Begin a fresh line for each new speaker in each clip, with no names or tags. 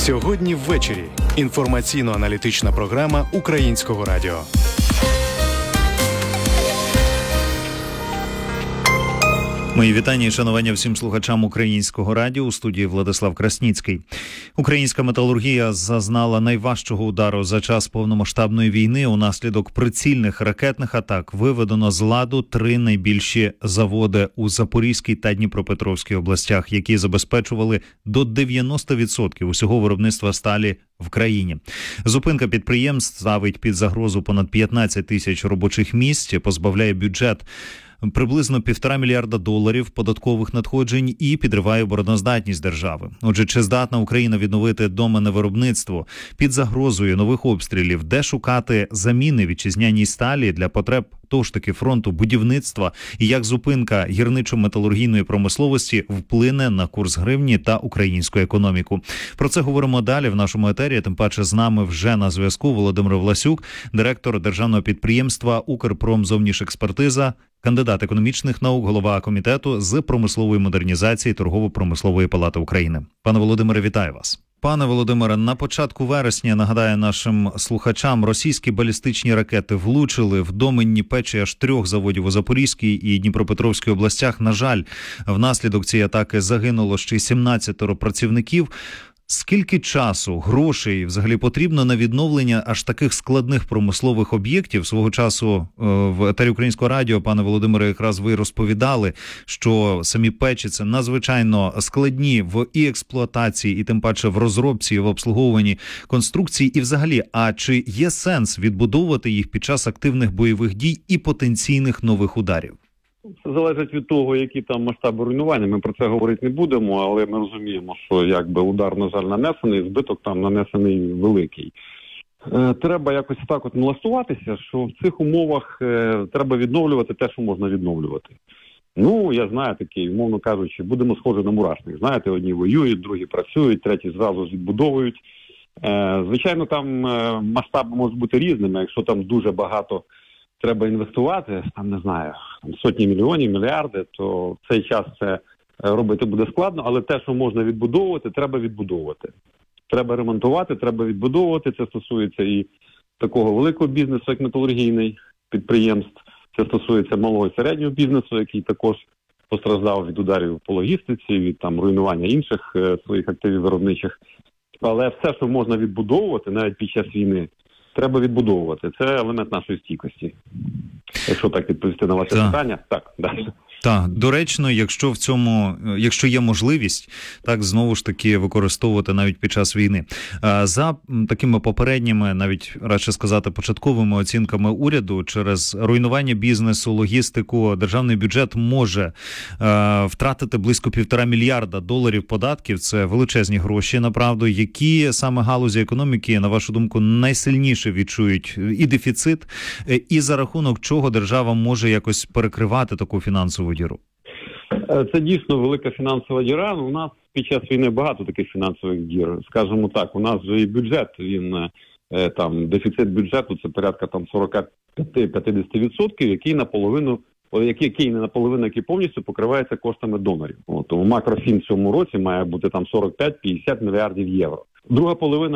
Сьогодні ввечері. Інформаційно-аналітична програма Українського радіо.
Мої вітання і шанування всім слухачам Українського радіо. У студії Владислав Красніцький. Українська металургія зазнала найважчого удару за час повномасштабної війни. Унаслідок прицільних ракетних атак виведено з ладу 3 найбільші заводи у Запорізькій та Дніпропетровській областях, які забезпечували до 90% усього виробництва сталі в країні. Зупинка підприємств ставить під загрозу понад 15 тисяч робочих місць, позбавляє бюджет приблизно $1,5 мільярда податкових надходжень і підриває обороноздатність держави. Отже, чи здатна Україна відновити доменне виробництво під загрозою нових обстрілів? Де шукати заміни вітчизняній сталі для потреб того ж таки фронту будівництва? І як зупинка гірничо-металургійної промисловості вплине на курс гривні та українську економіку? Про це говоримо далі в нашому етері. Тим паче з нами вже на зв'язку Володимир Власюк, директор державного підприємства «Укрпромзовнішекспертиза», кандидат економічних наук, голова комітету з промислової модернізації Торгово-промислової палати України. Пане Володимире, вітаю вас. Пане Володимире, на початку вересня, нагадаю нашим слухачам, російські балістичні ракети влучили в доменні печі аж 3 заводів у Запорізькій і Дніпропетровській областях. На жаль, внаслідок цієї атаки загинуло ще й 17 працівників. Скільки часу, грошей взагалі потрібно на відновлення аж таких складних промислових об'єктів? Свого часу в етері Українського радіо, пане Володимире, якраз ви розповідали, що самі печі – це надзвичайно складні в і експлуатації, і тим паче в розробці, і в обслуговуванні конструкцій. І взагалі, а чи є сенс відбудовувати їх під час активних бойових дій і потенційних нових ударів?
Це залежить від того, які там масштаби руйнування. Ми про це говорити не будемо, але ми розуміємо, що якби удар, на жаль, нанесений, збиток там нанесений великий. Треба якось так от налаштуватися, що в цих умовах треба відновлювати те, що можна відновлювати. Ну, я знаю такий, умовно кажучи, будемо схожі на мурашник. Знаєте, одні воюють, другі працюють, треті зразу ж відбудовують. Звичайно, там масштаби можуть бути різними, якщо там дуже багато треба інвестувати, там, не знаю, сотні мільйонів, мільярди, то в цей час це робити буде складно, але те, що можна відбудовувати, треба відбудовувати. Треба ремонтувати, треба відбудовувати. Це стосується і такого великого бізнесу, як металургійний підприємств. Це стосується малого і середнього бізнесу, який також постраждав від ударів по логістиці, від там руйнування інших своїх активів виробничих. Але все, що можна відбудовувати, навіть під час війни, треба відбудовувати. Це елемент нашої стійкості. Якщо так відповісти на ваше питання, так, далі.
Так, доречно, якщо є можливість, так, знову ж таки, використовувати навіть під час війни. За такими попередніми, навіть, радше сказати, початковими оцінками уряду, через руйнування бізнесу, логістику, державний бюджет може втратити близько $1,5 мільярда податків. Це величезні гроші, направду. Які саме галузі економіки, на вашу думку, найсильніше відчують і дефіцит, і за рахунок чого держава може якось перекривати таку фінансову діру?
Це дійсно велика фінансова діра. У нас під час війни багато таких фінансових дір. Скажімо так, у нас же і бюджет, він там дефіцит бюджету це порядка там 45-50%, який наполовину, який повністю покривається коштами донорів. Тому макрофін в цьому році має бути там 45-50 мільярдів євро. Друга половина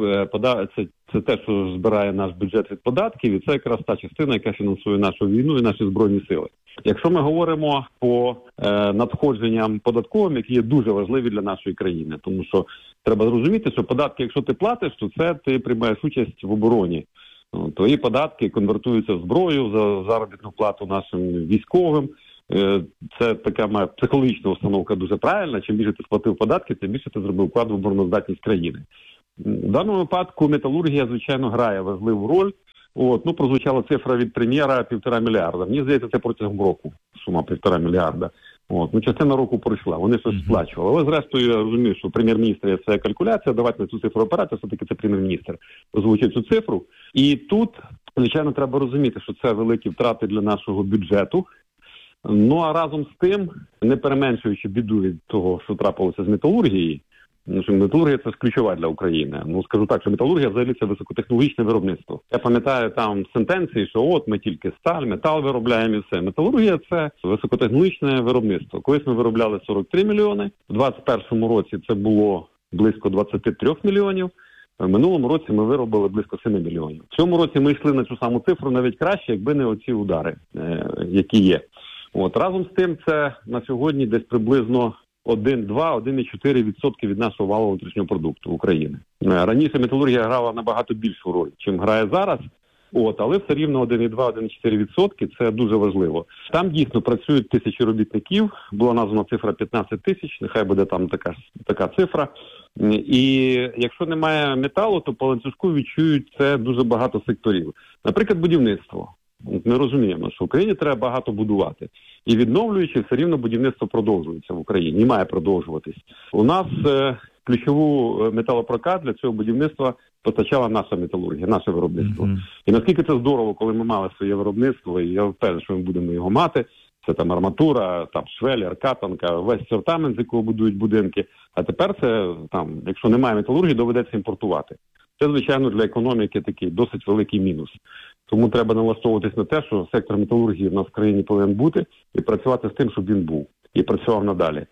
це те, що збирає наш бюджет від податків, і це якраз та частина, яка фінансує нашу війну і наші Збройні сили. Якщо ми говоримо по надходженням податковим, які є дуже важливі для нашої країни, тому що треба зрозуміти, що податки, якщо ти платиш, то це ти приймаєш участь в обороні. Твої податки конвертуються в зброю, за заробітну плату нашим військовим. Це така моя психологічна установка дуже правильна. Чим більше ти сплатив податки, тим більше ти зробив вклад в обороноздатність країни. В даному випадку металургія, звичайно, грає важливу роль. Прозвучала цифра від прем'єра $1,5 мільярда. Мені здається, це протягом року сума $1,5 мільярда. Частина року пройшла, вони щось сплачували. Але зрештою я розумію, що прем'єр-міністр – це калькуляція, давайте на цю цифру опиратися, все-таки це прем'єр-міністр озвучить цю цифру. І тут, звичайно, треба розуміти, що це великі втрати для нашого бюджету. А разом з тим, не переменшуючи біду від того, що трапилося з металургією, що металургія – це ключова для України. Скажу так, що металургія взагалі – це високотехнологічне виробництво. Я пам'ятаю там сентенції, що ми тільки сталь, метал виробляємо і все. Металургія – це високотехнологічне виробництво. Колись ми виробляли 43 мільйони, в 2021 році це було близько 23 мільйонів. В минулому році ми виробили близько 7 мільйонів. В цьому році ми йшли на цю саму цифру навіть краще, якби не оці удари, які є. Разом з тим, це на сьогодні десь приблизно 1,2-1,4% від нашого валового внутрішнього продукту України. Раніше металургія грала набагато більшу роль, чим грає зараз. Але все рівно 1,2-1,4% – це дуже важливо. Там дійсно працюють тисячі робітників, була названа цифра 15 тисяч, нехай буде там така цифра. І якщо немає металу, то по ланцюжку відчують це дуже багато секторів. Наприклад, будівництво. Ми розуміємо, що в Україні треба багато будувати. І відновлюючи, все рівно будівництво продовжується в Україні і має продовжуватись. У нас ключову металопрокат для цього будівництва постачала наша металургія, наше виробництво. І наскільки це здорово, коли ми мали своє виробництво, і я впевнений, що ми будемо його мати. Це там арматура, там швелер, катанка, весь асортимент, з якого будують будинки. А тепер це, якщо немає металургії, доведеться імпортувати. Це, звичайно, для економіки такий досить великий мінус. Тому треба налаштовуватись на те, що сектор металургії в нас в країні повинен бути, і працювати з тим, щоб він був, і працював надалі.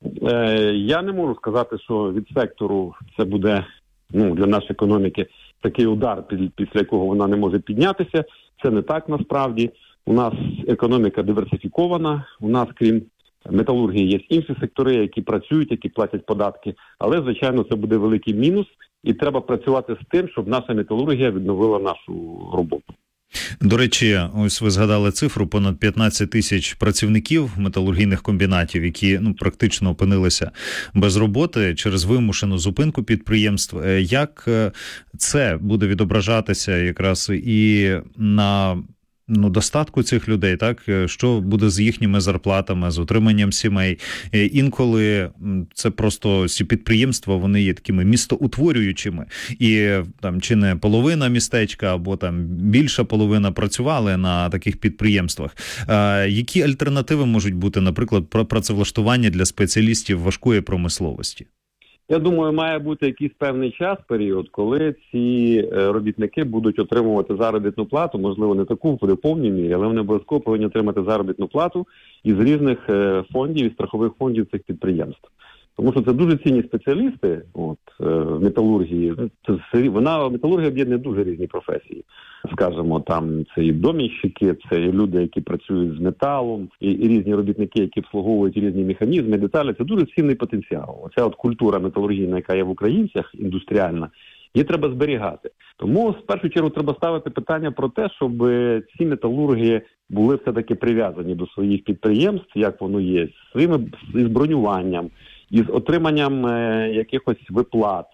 Я не можу сказати, що від сектору це буде для нашої економіки такий удар, після якого вона не може піднятися. Це не так насправді. У нас економіка диверсифікована, у нас, крім металургії, є інші сектори, які працюють, які платять податки. Але, звичайно, це буде великий мінус, і треба працювати з тим, щоб наша металургія відновила нашу роботу.
До речі, ось ви згадали цифру, понад 15 тисяч працівників металургійних комбінатів, які практично опинилися без роботи через вимушену зупинку підприємств. Як це буде відображатися якраз і на достатку цих людей, так? Що буде з їхніми зарплатами, з утриманням сімей? Інколи це просто ці підприємства, вони є такими містоутворюючими. І там чи не половина містечка, або там більша половина працювали на таких підприємствах. Які альтернативи можуть бути, наприклад, працевлаштування для спеціалістів важкої промисловості?
Я думаю, має бути якийсь певний час, період, коли ці робітники будуть отримувати заробітну плату, можливо, не таку в повній мірі, але вони обов'язково повинні отримати заробітну плату із різних фондів і страхових фондів цих підприємств. Тому що це дуже цінні спеціалісти в металургії. Металургія об'єднує дуже різні професії. Скажімо, там це і домінщики, це і люди, які працюють з металом, і різні робітники, які обслуговують різні механізми, деталі. Це дуже цінний потенціал. Оця культура металургійна, яка є в українцях, індустріальна, її треба зберігати. Тому, в першу чергу, треба ставити питання про те, щоб ці металурги були все-таки прив'язані до своїх підприємств, як воно є, з бронюванням, із отриманням якихось виплат,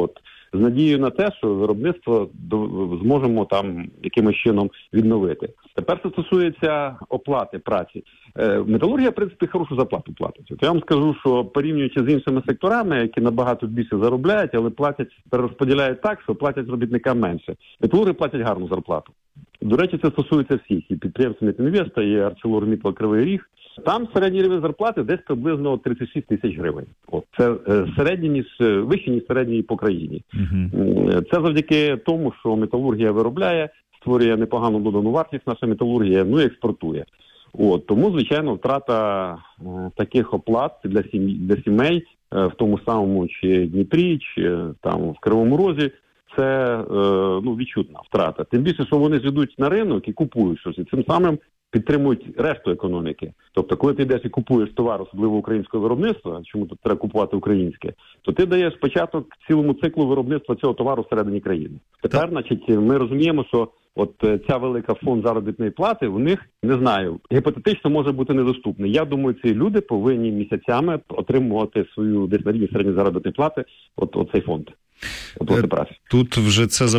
з надією на те, що виробництво зможемо там якимось чином відновити. Тепер це стосується оплати праці. Металургія, в принципі, хорошу зарплату платить. Я вам скажу, що порівнюючи з іншими секторами, які набагато більше заробляють, але перерозподіляють так, що платять робітникам менше. Металурги платять гарну зарплату. До речі, це стосується всіх. І підприємств Метінвеста, і ArcelorMittal Кривий Ріг. Там середній рівень зарплати десь приблизно 36 тисяч гривень. Це вище, ніж середній по країні. Це завдяки тому, що металургія виробляє, створює непогану додану вартість наша металургія, і експортує. Тому, звичайно, втрата таких оплат для сімей в тому самому чи Дніпрі, чи там в Кривому Розі, це відчутна втрата. Тим більше, що вони ж йдуть на ринок і купують щось, і цим самим підтримують решту економіки. Тобто, коли ти йдеш і купуєш товар, особливо українського виробництва, чому тут треба купувати українське, то ти даєш початок цілому циклу виробництва цього товару всередині країни. Тепер, ми розуміємо, що ця велика фонд заробітної плати у них, не знаю, гіпотетично може бути недоступний. Я думаю, ці люди повинні місяцями отримувати свою десь на рівні середньої заробітної плати цей фонд.
Тут вже це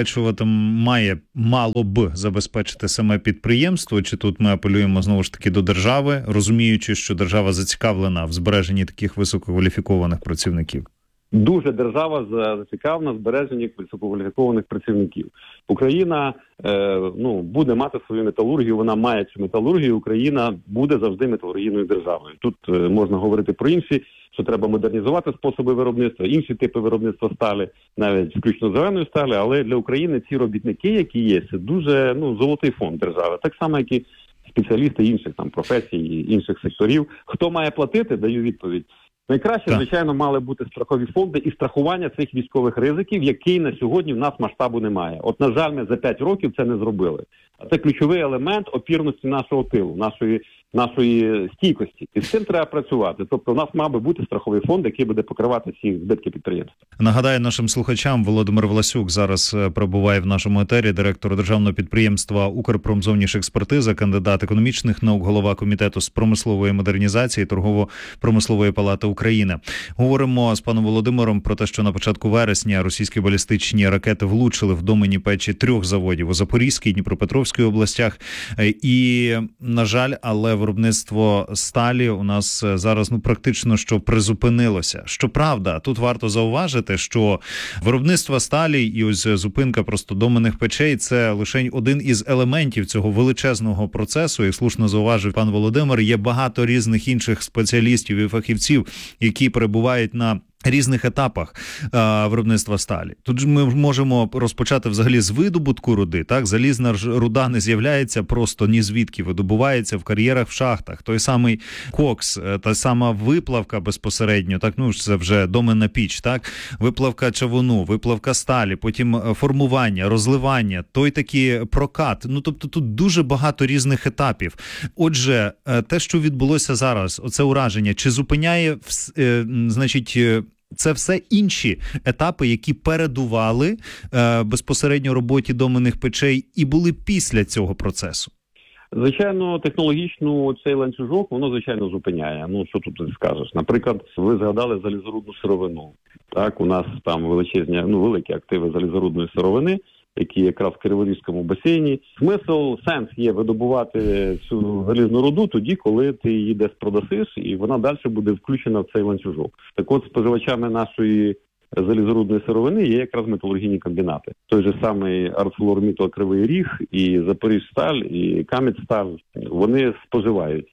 мало б забезпечити саме підприємство, чи тут ми апелюємо знову ж таки до держави, розуміючи, що держава зацікавлена в збереженні таких висококваліфікованих працівників?
Дуже держава зацікавлена в збереженні висококваліфікованих працівників. Україна буде мати свою металургію, вона має цю металургію, Україна буде завжди металургійною державою. Тут можна говорити про інші, що треба модернізувати способи виробництва, інші типи виробництва сталі, навіть включно зеленої сталі, але для України ці робітники, які є, це дуже золотий фонд держави. Так само, як і спеціалісти інших професій, інших секторів. Хто має платити, даю відповідь. Найкраще, звичайно, мали бути страхові фонди і страхування цих військових ризиків, який на сьогодні в нас масштабу немає. От, на жаль, ми за 5 років це не зробили. А це ключовий елемент опірності нашого тилу, нашої стійкості. І з цим треба працювати. Тобто у нас мав би бути страховий фонд, який буде покривати ці збитки підприємств.
Нагадаю нашим слухачам, Володимир Власюк зараз перебуває в нашому етері, директор державного підприємства «Укрпромзовнішекспертиза», кандидат економічних наук, голова комітету з промислової модернізації Торгово-промислової палати України. Говоримо з паном Володимиром про те, що на початку вересня російські балістичні ракети влучили в доменні печі 3 заводів у Запорізькій, Дніпропетровській областях. І, на жаль, але виробництво сталі у нас зараз практично що призупинилося. Щоправда, тут варто зауважити, що виробництво сталі і ось зупинка просто доменних печей – це лише один із елементів цього величезного процесу. Як слушно зауважив пан Володимир, є багато різних інших спеціалістів і фахівців, які перебувають на різних етапах виробництва сталі. Тут ж ми можемо розпочати взагалі з видобутку руди. Так, залізна руда не з'являється просто ні звідки, видобувається в кар'єрах, в шахтах. Той самий кокс, та сама виплавка безпосередньо, так, це вже доменна піч, так, виплавка чавуну, виплавка сталі, потім формування, розливання, той такий прокат. Тобто тут дуже багато різних етапів. Отже, те, що відбулося зараз, оце ураження, чи зупиняє, це все інші етапи, які передували безпосередньо роботі доменних печей і були після цього процесу?
Звичайно, технологічно цей ланцюжок, воно, звичайно, зупиняє. Що тут ти скажеш? Наприклад, ви згадали залізорудну сировину. Так, у нас там великі активи залізорудної сировини, які якраз в Криворізькому басейні. Сенс є видобувати цю залізну руду тоді, коли ти її десь продасиш, і вона далі буде включена в цей ланцюжок. Так от, споживачами нашої залізорудної сировини є якраз металургійні комбінати. Той же самий ArcelorMittal Кривий Ріг, і Запоріжсталь, і Кам'янсталь, вони споживають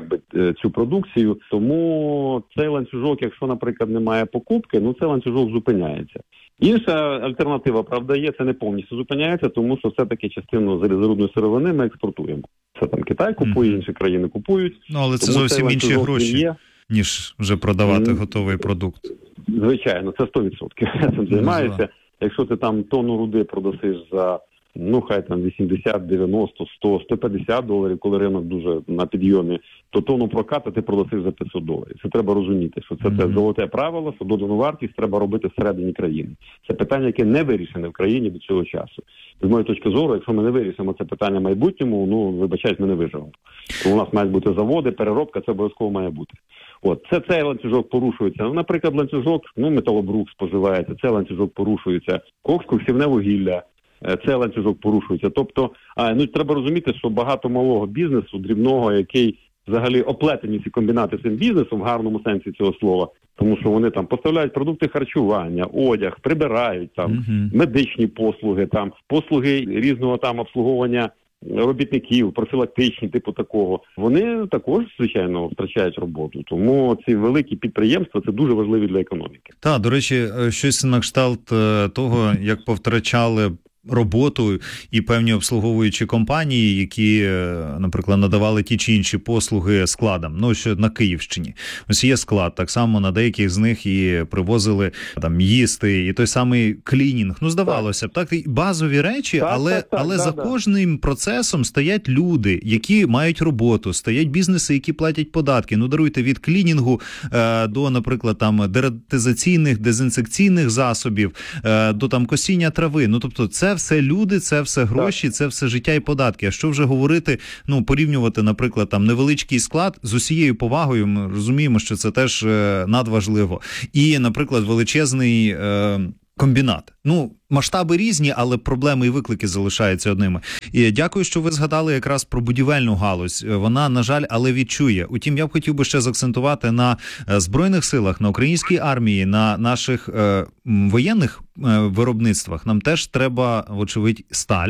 цю продукцію. Тому цей ланцюжок, якщо, наприклад, немає покупки, цей ланцюжок зупиняється. Інша альтернатива, правда, є, це не повністю зупиняється, тому що все-таки частину залізорудної сировини ми експортуємо. Це там Китай купує, інші країни купують.
Але це зовсім інші гроші, ніж вже продавати готовий продукт.
Звичайно, це 100%. Я цим займаюся. Якщо ти там тонну руди продасиш за, хай там 80, 90, 100, 150 доларів, коли ринок дуже на підйомі, то тонну проката ти продасиш за 500 доларів. Це треба розуміти, що це те золоте правило, що додану вартість треба робити всередині країни. Це питання, яке не вирішене в країні від цього часу. З моєї точки зору, якщо ми не вирішимо це питання в майбутньому, вибачаюсь, ми не виживемо. Тому у нас мають бути заводи, переробка, це обов'язково має бути. Цей ланцюжок порушується. Наприклад, ланцюжок, металобрук споживається, цей ланцюжок порушується, кокс-коксівне вугілля, цей ланцюжок порушується. Тобто, треба розуміти, що багато малого бізнесу, дрібного, який взагалі оплетені ці комбінати цим бізнесом в гарному сенсі цього слова, тому що вони там поставляють продукти харчування, одяг, прибирають медичні послуги, послуги різного обслуговування робітників, профілактичні, типу такого, вони також, звичайно, втрачають роботу. Тому ці великі підприємства – це дуже важливі для економіки.
Так, до речі, щось на кшталт того, як повтрачали роботу і певні обслуговуючі компанії, які, наприклад, надавали ті чи інші послуги складам. Що на Київщині. Ось є склад, так само на деяких з них і привозили їсти, і той самий клінінг. Здавалося б, так, базові речі, але за кожним процесом стоять люди, які мають роботу, стоять бізнеси, які платять податки. Даруйте, від клінінгу до, наприклад, дератизаційних, дезінсекційних засобів, до косіння трави. Тобто це все люди, це все гроші, це все життя і податки. А що вже говорити, порівнювати, наприклад, невеличкий склад, з усією повагою, ми розуміємо, що це теж надважливо. І, наприклад, величезний комбінат. Масштаби різні, але проблеми і виклики залишаються одними. І дякую, що ви згадали якраз про будівельну галузь. Вона, на жаль, але відчує. Утім, я б хотів би ще заакцентувати на Збройних силах, на українській армії, на наших воєнних виробництвах. Нам теж треба, вочевидь, сталь.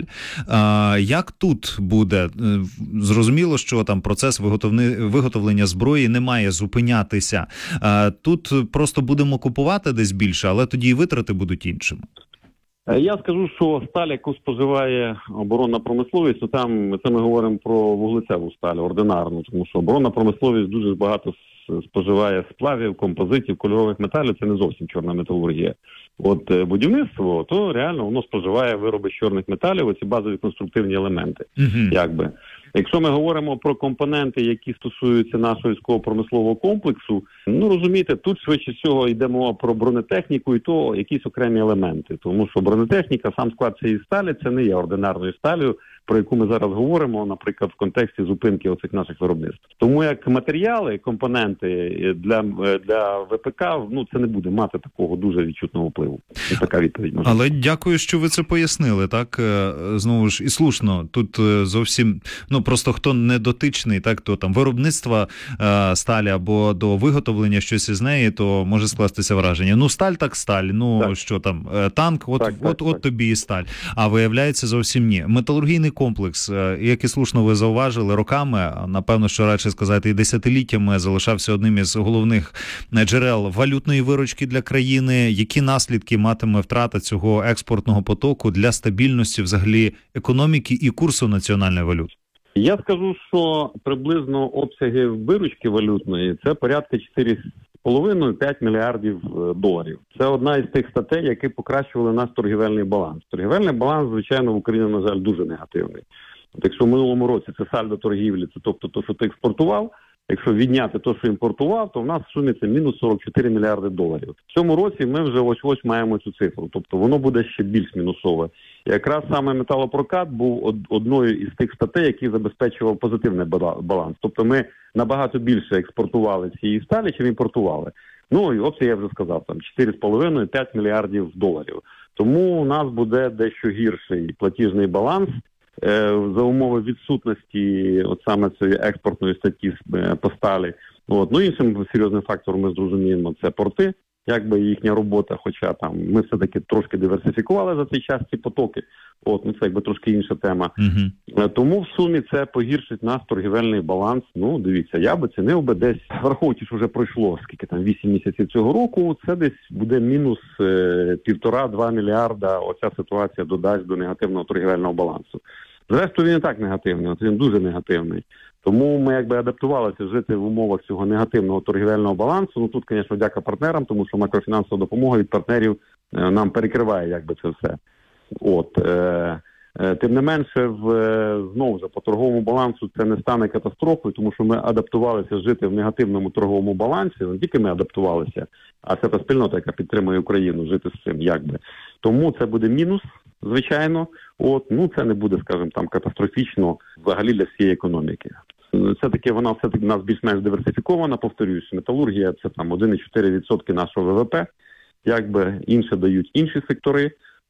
Як тут буде? Зрозуміло, що процес виготовлення зброї не має зупинятися. Тут просто будемо купувати десь більше, але тоді і витрати будуть іншими.
Я скажу, що сталь, яку споживає оборонна промисловість, то там це ми говоримо про вуглецеву сталь, ординарну, тому що оборонна промисловість дуже багато споживає сплавів, композитів, кольорових металів, це не зовсім чорна металургія. От будівництво, то реально воно споживає вироби з чорних металів, оці базові конструктивні елементи. Якби. Якщо ми говоримо про компоненти, які стосуються нашого військово-промислового комплексу, розумієте, тут швидше всього йде мова про бронетехніку і то якісь окремі елементи. Тому що бронетехніка, сам склад цієї сталі, це не є ординарною сталью, про яку ми зараз говоримо, наприклад, в контексті зупинки оцих наших виробництв. Тому як матеріали, компоненти для ВПК, це не буде мати такого дуже відчутного впливу. Ось така відповідь.
Але дякую, що ви це пояснили, так? Знову ж і слушно, тут зовсім, просто хто не дотичний, так, то там виробництва сталі або до виготовлення щось із неї, то може скластися враження. Сталь так сталь, так. Що там, танк, от тобі і сталь. А виявляється зовсім ні. Металургійний комплекс, як і слушно ви зауважили, роками, напевно, що радше сказати, і десятиліттями залишався одним із головних джерел валютної виручки для країни. Які наслідки матиме втрата цього експортного потоку для стабільності взагалі економіки і курсу національної валюти?
Я скажу, що приблизно обсяги виручки валютної – це порядка 4,5-5 мільярдів доларів. Це одна із тих статей, які покращували наш торгівельний баланс. Торгівельний баланс, звичайно, в Україні, на жаль, дуже негативний. Якщо в минулому році це сальдо торгівлі, це тобто те, що ти експортував, якщо відняти те, що імпортував, то в нас в сумі це мінус 44 мільярди доларів. В цьому році ми вже ось маємо цю цифру, тобто воно буде ще більш мінусове. І якраз саме металопрокат був одною із тих статей, які забезпечував позитивний баланс. Тобто ми набагато більше експортували цієї сталі, чим імпортували. І обсяг я вже сказав, там 4,5-5 мільярдів доларів. Тому у нас буде дещо гірший платіжний баланс за умови відсутності саме цієї експортної статті по сталі. Іншим серйозним фактором ми зрозуміємо, це порти, якби їхня робота, хоча там ми все-таки трошки диверсифікували за цей час ці потоки. Це якби трошки інша тема. Тому в сумі це погіршить наш торгівельний баланс. Дивіться, я би цінив би десь, враховуючи, що вже пройшло, 8 місяців цього року, це десь буде мінус 1,5-2 мільярда оця ситуація додасть до негативного торгівельного балансу. Зрештою, він і так негативний, він дуже негативний. Тому ми якби адаптувалися жити в умовах цього негативного торгівельного балансу. Тут, звісно, дяка партнерам, тому що макрофінансова допомога від партнерів нам перекриває якби це все. Тим не менше, знову ж по торговому балансу це не стане катастрофою, тому що ми адаптувалися жити в негативному торговому балансі. Не тільки ми адаптувалися, а це та спільнота, яка підтримує Україну, жити з цим якби. Тому це буде мінус, звичайно. Це не буде, скажімо, там катастрофічно взагалі для всієї економіки. Все-таки вона у нас більш-менш диверсифікована, повторююсь, металургія це там 1,4% нашого ВВП, якби інше дають інші сектори.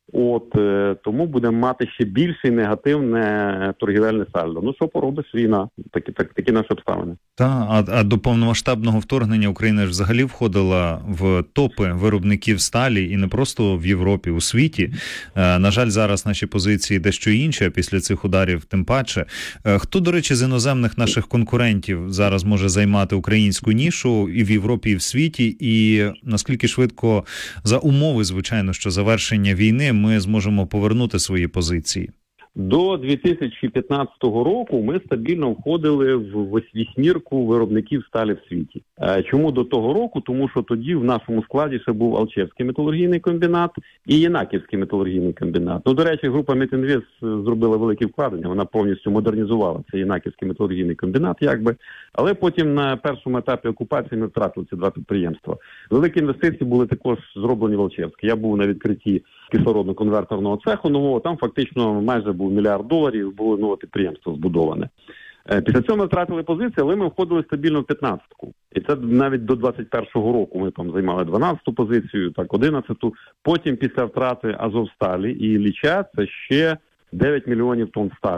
Тому будемо мати ще більше негативне торгівельне сальдо. Що поробиш, війна, такі наші обставини.
А до повномасштабного вторгнення Україна ж взагалі входила в топи виробників сталі і не просто в Європі, у світі. На жаль, зараз наші позиції дещо інші, а після цих ударів тим паче. Хто, до речі, з іноземних наших конкурентів зараз може займати українську нішу і в Європі, і в світі? І наскільки швидко за умови, звичайно, що завершення війни ми зможемо повернути свої позиції?
До 2015 року ми стабільно входили в вісьмірку виробників сталі в світі. Чому до того року? Тому що тоді в нашому складі ще був Алчевський металургійний комбінат і Єнаківський металургійний комбінат. До речі, група Метінвест зробила велике вкладення, вона повністю модернізувала цей Єнаківський металургійний комбінат, якби. Але потім на першому етапі окупації ми втратили ці два підприємства. Великі інвестиції були також зроблені в Алчевській. Я був на відкритті кислородно-конверторного цеху нового, там фактично майже був $1 мільярд, було нове підприємство збудоване. Після цього ми втратили позиції, але ми входили стабільно в 15-ку. І це навіть до 21-го року ми там займали 12-ту позицію, так 11-ту. Потім після втрати Азовсталі і Ілліча це ще 9 мільйонів тонн сталі.